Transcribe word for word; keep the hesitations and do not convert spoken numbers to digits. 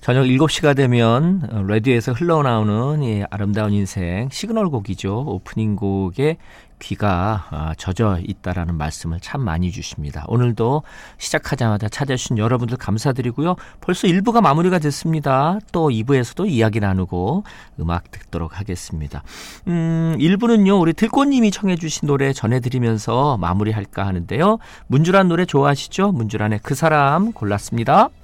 저녁 일곱 시가 되면 라디오에서 흘러나오는 이 아름다운 인생 시그널 곡이죠. 오프닝 곡에 귀가 젖어 있다라는 말씀을 참 많이 주십니다. 오늘도 시작하자마자 찾아주신 여러분들 감사드리고요. 벌써 일 부가 마무리가 됐습니다. 또 이 부에서도 이야기 나누고 음악 듣도록 하겠습니다. 음, 일 부는요. 우리 들꽃님이 청해 주신 노래 전해드리면서 마무리할까 하는데요. 문주란 노래 좋아하시죠? 문주란의 그 사람 골랐습니다.